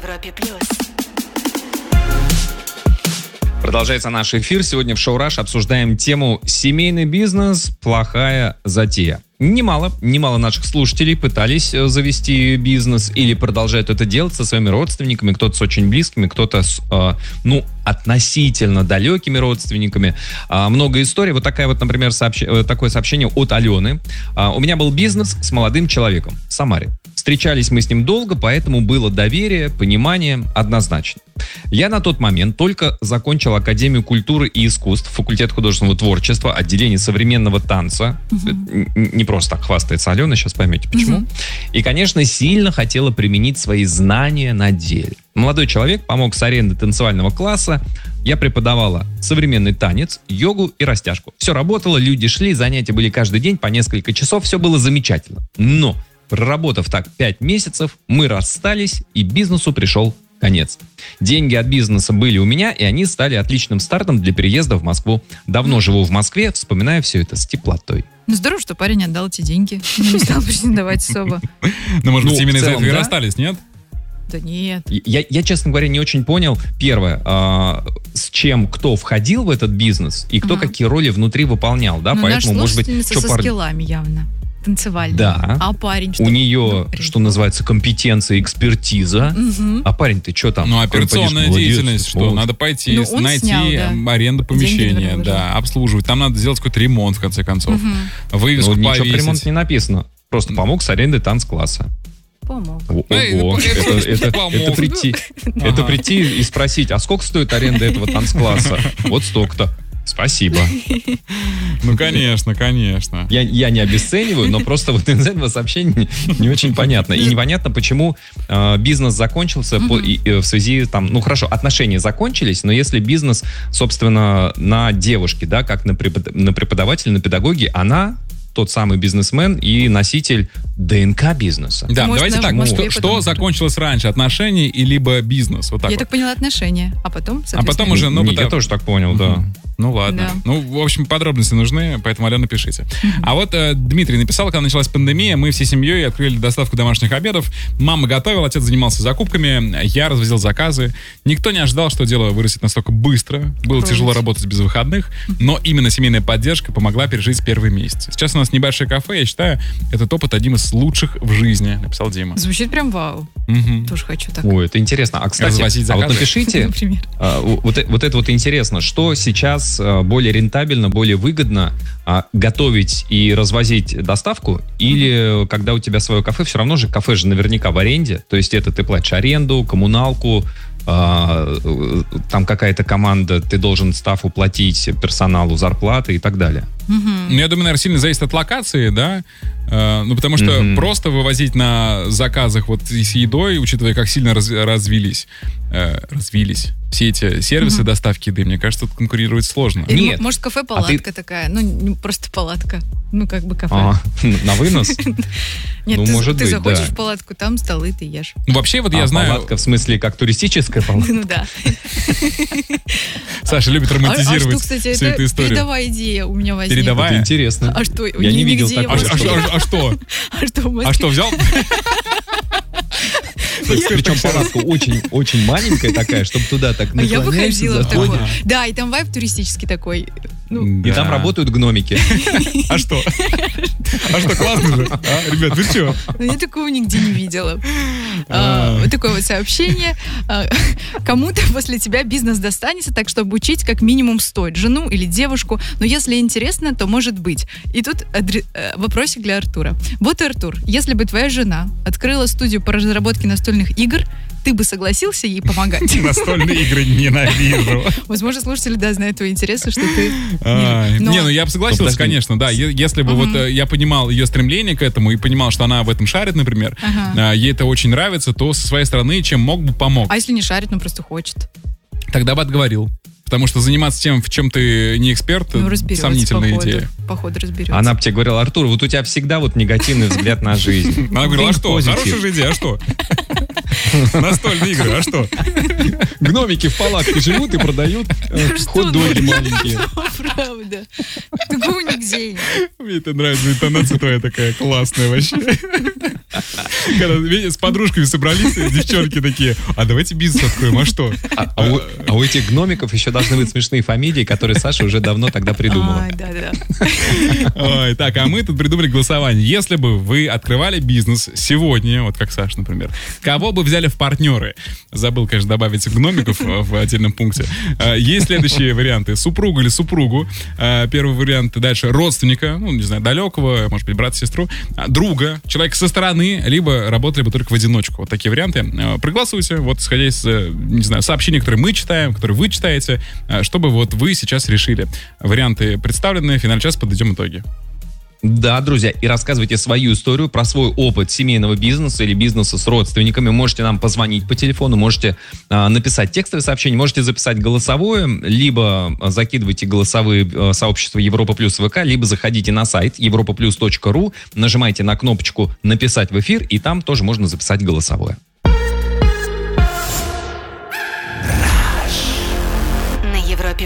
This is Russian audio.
Европе+. Продолжается наш эфир. Сегодня в Шоу Rush обсуждаем тему «Семейный бизнес. Плохая затея». Немало наших слушателей пытались завести бизнес или продолжают это делать со своими родственниками. Кто-то с очень близкими, кто-то с, относительно далекими родственниками. Много историй. Вот такая вот, например, такое сообщение от Алены. У меня был бизнес с молодым человеком в Самаре. Встречались мы с ним долго, поэтому было доверие, понимание однозначно. Я на тот момент только закончил Академию культуры и искусств, факультет художественного творчества, отделение современного танца. Не просто так хвастается Алена, сейчас поймете почему. И, конечно, сильно хотела применить свои знания на деле. Молодой человек помог с арендой танцевального класса. Я преподавала современный танец, йогу и растяжку. Все работало, люди шли, занятия были каждый день по несколько часов, все было замечательно. Но, проработав так 5 месяцев, мы расстались, и бизнесу пришел конец. Деньги от бизнеса были у меня, и они стали отличным стартом для переезда в Москву. Давно живу в Москве, вспоминаю все это с теплотой. Ну, здорово, что парень отдал эти деньги. Не стал претендовать особо. Ну, может быть, именно из-за этого и расстались, нет? Да нет. Я, честно говоря, не очень понял, первое, с чем кто входил в этот бизнес и кто какие роли внутри выполнял, да, поэтому, может быть, что со скиллами явно. Танцевальный. Да. А парень что? У нее, что называется, компетенция, экспертиза. А парень, ты что там? Ну, операционная деятельность, что? Надо пойти, найти аренду помещения, да, обслуживать. Там надо сделать какой-то ремонт, в конце концов. Вывеску повесить. Ничего про ремонт не написано. Просто помог с арендой танцкласса. Помог. Ого, это прийти и спросить, а сколько стоит аренда этого танцкласса? Вот столько-то. Спасибо. Ну, конечно. Я не обесцениваю, но просто вот из этого сообщения не очень понятно. И непонятно, почему бизнес закончился в связи там, ну хорошо, отношения закончились, но если бизнес, собственно, на девушке, да, как на преподавателе, на педагоге, она тот самый бизнесмен и носитель ДНК бизнеса. Да, давайте так, что закончилось раньше, отношения и либо бизнес? Вот так. Я так поняла, отношения, а потом, уже, я тоже так понял, да. Ну ладно. Да. Ну, в общем, подробности нужны, поэтому, Алена, пишите. А вот Дмитрий написал, когда началась пандемия, мы всей семьей открыли доставку домашних обедов. Мама готовила, отец занимался закупками, я развозил заказы. Никто не ожидал, что дело вырастет настолько быстро. Было тяжело работать без выходных, но именно семейная поддержка помогла пережить первые месяцы. Сейчас у нас небольшое кафе, я считаю, этот опыт один из лучших в жизни, написал Дима. Звучит прям вау. Тоже хочу так. Ой, это интересно. А, кстати, вот напишите, вот это вот интересно, что сейчас более рентабельно, более выгодно готовить и развозить доставку, или когда у тебя свое кафе, все равно же кафе же наверняка в аренде, то есть это ты платишь аренду, коммуналку, там какая-то команда, ты должен стафу платить, персоналу зарплаты и так далее. Я думаю, наверное, сильно зависит от локации, да? Ну, потому что просто вывозить на заказах вот с едой, учитывая, как сильно развились все эти сервисы доставки еды, мне кажется, тут конкурировать сложно. Нет. Может, кафе-палатка такая, ну, не просто палатка, ну, как бы кафе. На вынос? Нет, ты заходишь в палатку, там столы, ты ешь. Вообще, вот я знаю... Палатка в смысле, как туристическая палатка? Ну, да. Саша любит романтизировать всю эту историю. Передовая идея у меня возникла. Передовая? Это интересно. А что? Я не видел такого. А что? А что, взял? Причем палатка очень маленькая такая, чтобы туда так наклоняешься. Я выходила в такой. Да, и там вайб туристический такой. И там работают гномики. А что? А что, классно же? Ребят, вы что? Я такого нигде не видела. Вот такое вот сообщение. Кому-то после тебя бизнес достанется, так что обучить как минимум стоит. Жену или девушку. Но если интересно, то может быть. И тут вопросик для Артура. Вот, Артур, если бы твоя жена открыла студию по разработке настольных игр, ты бы согласился ей помогать? Настольные игры ненавижу. Возможно, слушатели, да, знают твои интересы, что ты... Не, ну я бы согласился, конечно, да. Если бы вот я понимал ее стремление к этому и понимал, что она в этом шарит, например, ей это очень нравится, то со своей стороны, чем мог бы, помог. А если не шарит, но просто хочет? Тогда бы отговорил. Потому что заниматься тем, в чем ты не эксперт, сомнительная идея. Походу разберется. Она бы тебе говорила: Артур, вот у тебя всегда вот негативный взгляд на жизнь. Она говорила: а что? Хорошая же идея, а что? Настольные игры, а что? Гномики в палатке живут и продают хот-доги маленькие. Правда. Такого нигде нет. Мне это нравится, интонация твоя такая классная вообще. Когда с подружками собрались, девчонки такие, а давайте бизнес откроем, а что? А у этих гномиков еще должны быть смешные фамилии, которые Саша уже давно тогда придумала. Да. Ой, так, а мы тут придумали голосование. Если бы вы открывали бизнес сегодня, вот как Саша, например, кого бы взяли в партнеры? Забыл, конечно, добавить гномиков в отдельном пункте. Есть следующие варианты. Супругу или супругу. Первый вариант. Дальше родственника, ну, не знаю, далекого, может быть, брата, сестру. Друга, человека со стороны, либо работали бы только в одиночку. Вот такие варианты. Проголосуйте, вот исходя из, не знаю, сообщений, которые мы читаем, которые вы читаете, чтобы вот вы сейчас решили. Варианты представлены, в финале часа подведем итоги. Да, друзья, и рассказывайте свою историю про свой опыт семейного бизнеса или бизнеса с родственниками. Можете нам позвонить по телефону, можете написать текстовое сообщение, можете записать голосовое, либо закидывайте голосовые сообщества Европа Плюс ВК, либо заходите на сайт europaplus.ru, нажимайте на кнопочку «Написать в эфир», и там тоже можно записать голосовое.